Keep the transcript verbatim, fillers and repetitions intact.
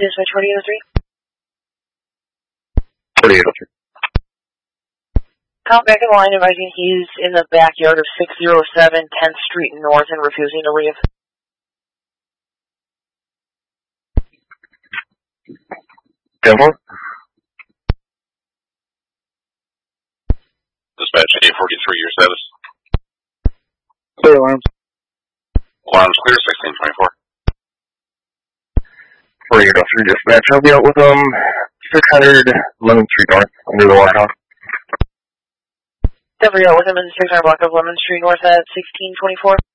Dispatch forty-eight oh three. forty-eight oh three. Call back in line advising he's in the backyard of six oh seven tenth Street North and refusing to leave. ten four. Dispatch eight forty-three, your status? Clear alarms. Alarms clear, sixteen twenty-four. forty-eight oh three dispatch. I'll be out with um six hundred Lemon Street North under the water tower. Definitely out with him in the six hundred block of Lemon Street North at sixteen twenty-four.